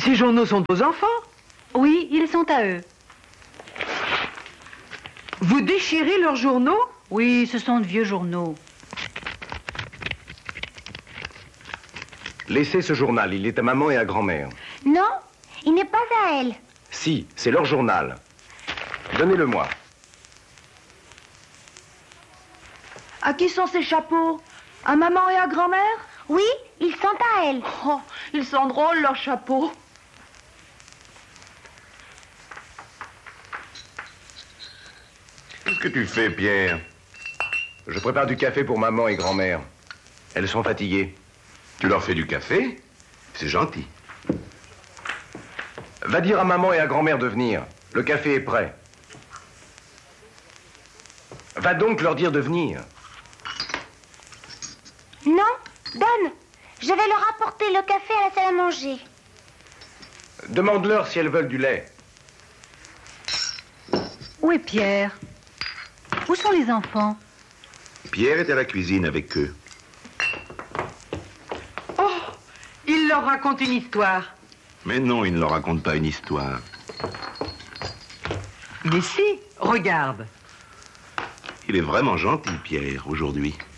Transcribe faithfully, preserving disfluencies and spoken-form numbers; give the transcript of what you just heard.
Ces journaux sont aux enfants? Oui, ils sont à eux. Vous déchirez leurs journaux? Oui, ce sont de vieux journaux. Laissez ce journal, il est à maman et à grand-mère. Non, il n'est pas à elle. Si, c'est leur journal. Donnez-le-moi. À qui sont ces chapeaux? À maman et à grand-mère? Oui, ils sont à elle. Oh, ils sont drôles, leurs chapeaux. Qu'est-ce que tu fais, Pierre? Je prépare du café pour maman et grand-mère. Elles sont fatiguées. Tu leur fais du café? C'est gentil. Va dire à maman et à grand-mère de venir. Le café est prêt. Va donc leur dire de venir. Non, donne. Je vais leur apporter le café à la salle à manger. Demande-leur si elles veulent du lait. Où est Pierre? Où sont les enfants? Pierre est à la cuisine avec eux. Oh, il leur raconte une histoire. Mais non, il ne leur raconte pas une histoire. Mais si, regarde. Il est vraiment gentil, Pierre, aujourd'hui.